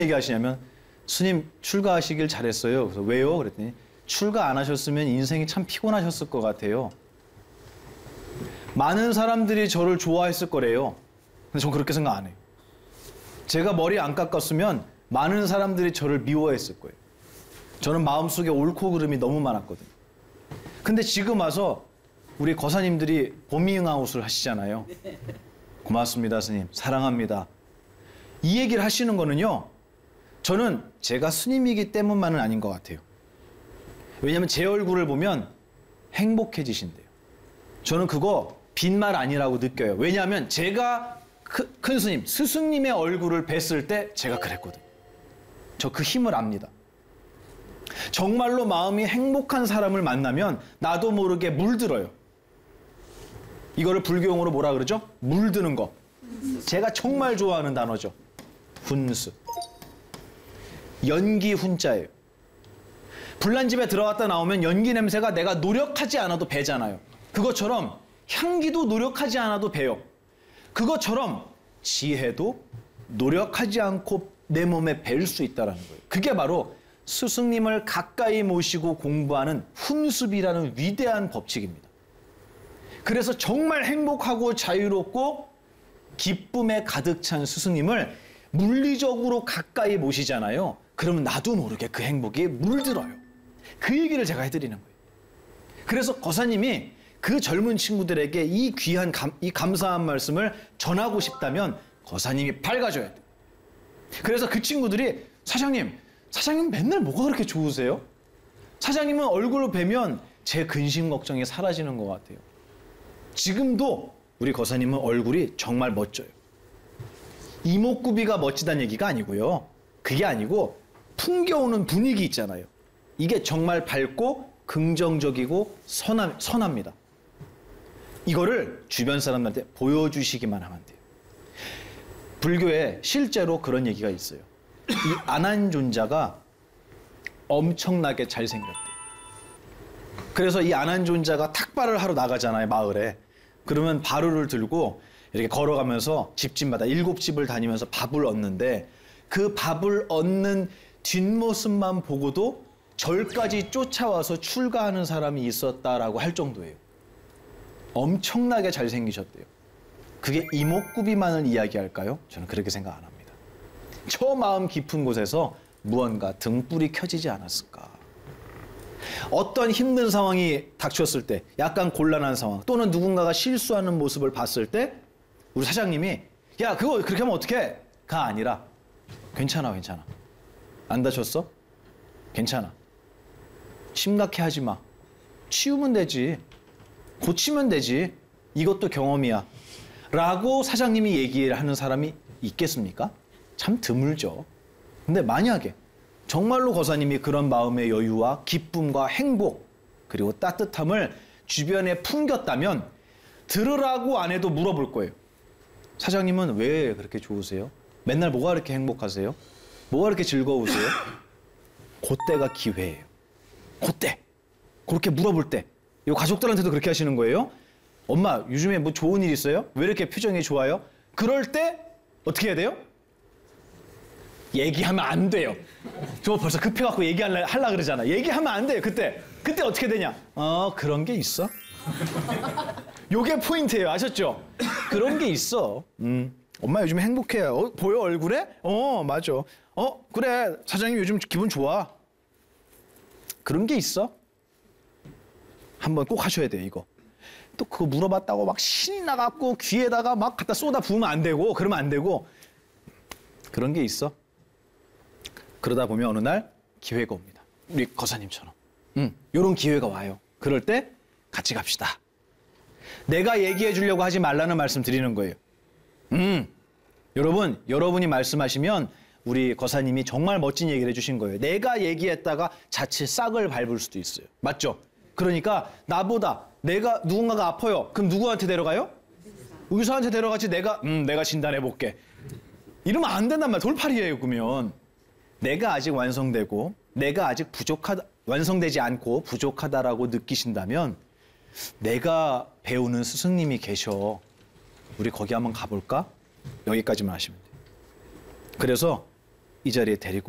얘기하시냐면 스님 출가하시길 잘했어요. 그래서 왜요? 그랬더니 출가 안 하셨으면 인생이 참 피곤하셨을 것 같아요. 많은 사람들이 저를 좋아했을 거래요. 근데 전 그렇게 생각 안 해요. 제가 머리 안 깎았으면 많은 사람들이 저를 미워했을 거예요. 저는 마음속에 옳고 그름이 너무 많았거든요. 근데 지금 와서 우리 거사님들이 보밍아웃을 하시잖아요. 고맙습니다, 스님. 사랑합니다. 이 얘기를 하시는 거는요, 저는 제가 스님이기 때문만은 아닌 것 같아요. 왜냐하면 제 얼굴을 보면 행복해지신대요. 저는 그거 빈말 아니라고 느껴요. 왜냐하면 제가 큰 스님, 스승님의 얼굴을 뵀을 때 제가 그랬거든요. 저 그 힘을 압니다. 정말로 마음이 행복한 사람을 만나면 나도 모르게 물들어요. 이거를 불교용어로 뭐라 그러죠? 물드는 거. 제가 정말 좋아하는 단어죠. 훈수. 연기 훈자예요. 불난집에 들어갔다 나오면 연기 냄새가 내가 노력하지 않아도 배잖아요. 그것처럼 향기도 노력하지 않아도 배요. 그것처럼 지혜도 노력하지 않고 내 몸에 뵐 수 있다는 거예요. 그게 바로 스승님을 가까이 모시고 공부하는 훈습이라는 위대한 법칙입니다. 그래서 정말 행복하고 자유롭고 기쁨에 가득 찬 스승님을 물리적으로 가까이 모시잖아요. 그러면 나도 모르게 그 행복이 물들어요. 그 얘기를 제가 해드리는 거예요. 그래서 거사님이 그 젊은 친구들에게 이 귀한 이 감사한 말씀을 전하고 싶다면 거사님이 밝아져야 돼요. 그래서 그 친구들이 사장님 맨날 뭐가 그렇게 좋으세요? 사장님은 얼굴을 뵈면 제 근심 걱정이 사라지는 것 같아요. 지금도 우리 거사님은 얼굴이 정말 멋져요. 이목구비가 멋지다는 얘기가 아니고요. 그게 아니고 풍겨오는 분위기 있잖아요. 이게 정말 밝고 긍정적이고 선합니다. 이거를 주변 사람들한테 보여주시기만 하면 돼요. 불교에 실제로 그런 얘기가 있어요. 이 아난존자가 엄청나게 잘생겼대요. 그래서 이 아난존자가 탁발을 하러 나가잖아요, 마을에. 그러면 바루를 들고 이렇게 걸어가면서 집집마다 7집을 다니면서 밥을 얻는데 그 밥을 얻는 뒷모습만 보고도 절까지 쫓아와서 출가하는 사람이 있었다라고 할 정도예요. 엄청나게 잘생기셨대요. 그게 이목구비만을 이야기할까요? 저는 그렇게 생각 안 합니다. 저 마음 깊은 곳에서 무언가 등불이 켜지지 않았을까. 어떤 힘든 상황이 닥쳤을 때, 약간 곤란한 상황, 또는 누군가가 실수하는 모습을 봤을 때 우리 사장님이 야 그거 그렇게 하면 어떡해? 가 아니라 괜찮아. 안 다쳤어? 괜찮아. 심각해하지 마. 치우면 되지. 고치면 되지. 이것도 경험이야. 라고 사장님이 얘기를 하는 사람이 있겠습니까? 참 드물죠. 근데 만약에 정말로 거사님이 그런 마음의 여유와 기쁨과 행복 그리고 따뜻함을 주변에 풍겼다면 들으라고 안 해도 물어볼 거예요. 사장님은 왜 그렇게 좋으세요? 맨날 뭐가 그렇게 행복하세요? 뭐가 그렇게 즐거우세요? 그때가 기회예요. 그때. 그렇게 물어볼 때. 이거 가족들한테도 그렇게 하시는 거예요? 엄마 요즘에 뭐 좋은 일 있어요? 왜 이렇게 표정이 좋아요? 그럴 때 어떻게 해야 돼요? 얘기하면 안 돼요. 저 벌써 급해갖고 얘기하려 그러잖아. 얘기하면 안 돼요. 그때 어떻게 되냐? 그런 게 있어? 요게 포인트예요. 아셨죠? 그런 게 있어. 엄마 요즘 행복해요. 보여 얼굴에? 맞아. 그래 사장님 요즘 기분 좋아. 그런 게 있어? 한번 꼭 하셔야 돼요. 이거. 또 그거 물어봤다고 막 신이 나갖고 귀에다가 막 갖다 쏟아 부으면 안 되고 그러면 안 되고 그런 게 있어. 그러다 보면 어느 날 기회가 옵니다. 우리 거사님처럼. 요런 기회가 와요. 그럴 때 같이 갑시다. 내가 얘기해 주려고 하지 말라는 말씀 드리는 거예요. 여러분이 말씀하시면 우리 거사님이 정말 멋진 얘기를 해주신 거예요. 내가 얘기했다가 자칫 싹을 밟을 수도 있어요. 맞죠? 그러니까 나보다 누군가가 아파요. 그럼 누구한테 데려가요? 의사한테 데려가지 내가 진단해볼게. 이러면 안 된단 말이야. 돌팔이에요. 그러면. 내가 아직 완성되고 내가 아직 완성되지 않고 부족하다라고 느끼신다면 내가 배우는 스승님이 계셔. 우리 거기 한번 가볼까? 여기까지만 하시면 돼요. 그래서 이 자리에 데리고